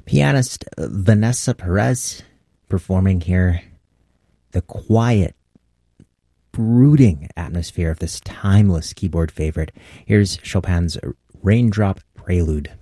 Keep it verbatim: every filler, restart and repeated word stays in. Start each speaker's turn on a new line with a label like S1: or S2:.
S1: Pianist Vanessa Perez performing here. The quiet, brooding atmosphere of this timeless keyboard favorite. Here's Chopin's Raindrop Prelude.